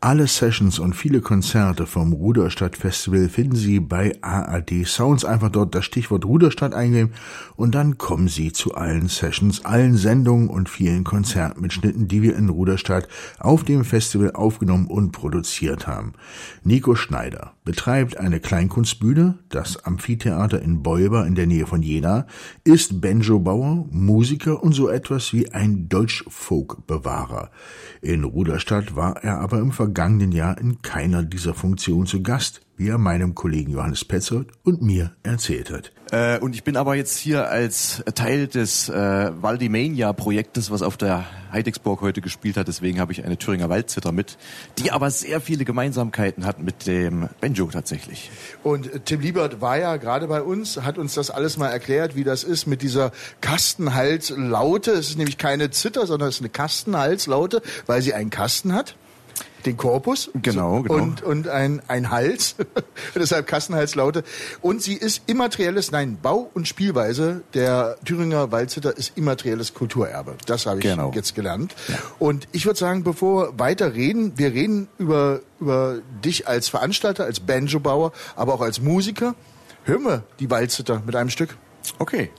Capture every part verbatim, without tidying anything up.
Alle Sessions und viele Konzerte vom Ruderstadt Festival finden Sie bei A R D Sounds. Einfach dort das Stichwort Ruderstadt eingeben und dann kommen Sie zu allen Sessions, allen Sendungen und vielen Konzertmitschnitten, die wir in Ruderstadt auf dem Festival aufgenommen und produziert haben. Nico Schneider betreibt eine Kleinkunstbühne, das Amphitheater in Bolber in der Nähe von Jena, ist Banjo-Bauer, Musiker und so etwas wie ein Deutsch-Folk-Bewahrer. In Ruderstadt war er aber im vergangenen Jahr in keiner dieser Funktionen zu Gast, wie er meinem Kollegen Johannes Petzold und mir erzählt hat. Äh, und ich bin aber jetzt hier als Teil des äh, Waldimania-Projektes, was auf der Heidecksburg heute gespielt hat. Deswegen habe ich eine Thüringer Waldzither mit, die aber sehr viele Gemeinsamkeiten hat mit dem Banjo tatsächlich. Und Tim Liebert war ja gerade bei uns, hat uns das alles mal erklärt, wie das ist mit dieser Kastenhalslaute. Es ist nämlich keine Zither, sondern es ist eine Kastenhalslaute, weil sie einen Kasten hat. Den Korpus genau, genau. und und ein ein Hals, deshalb Kastenhalslaute. Und sie ist immaterielles, nein, Bau- und Spielweise der Thüringer Waldzither ist immaterielles Kulturerbe. Das habe ich genau. jetzt gelernt. Ja. Und ich würde sagen, bevor wir weiter reden, wir reden über über dich als Veranstalter, als Banjo-Bauer, aber auch als Musiker. Hören wir die Waldzither mit einem Stück. Okay.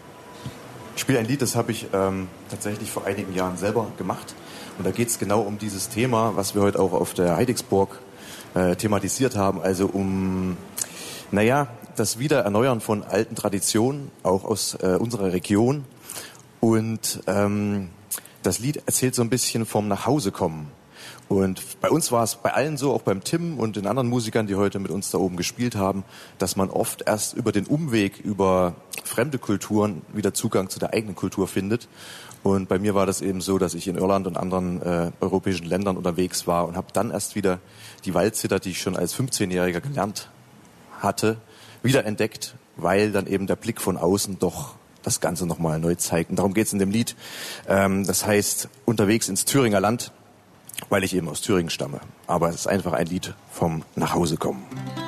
Ich spiele ein Lied, das habe ich ähm, tatsächlich vor einigen Jahren selber gemacht. Und da geht es genau um dieses Thema, was wir heute auch auf der Heidecksburg äh, thematisiert haben. Also um, naja, das Wiedererneuern von alten Traditionen, auch aus äh, unserer Region. Und ähm, das Lied erzählt so ein bisschen vom Nachhausekommen. Und bei uns war es bei allen so, auch beim Tim und den anderen Musikern, die heute mit uns da oben gespielt haben, dass man oft erst über den Umweg, über fremde Kulturen wieder Zugang zu der eigenen Kultur findet. Und bei mir war das eben so, dass ich in Irland und anderen äh, europäischen Ländern unterwegs war und habe dann erst wieder die Waldzither, die ich schon als fünfzehnjähriger gelernt hatte, wiederentdeckt, weil dann eben der Blick von außen doch das Ganze nochmal neu zeigt. Und darum geht's in dem Lied. Ähm, das heißt, unterwegs ins Thüringer Land, weil ich eben aus Thüringen stamme. Aber es ist einfach ein Lied vom Nachhausekommen.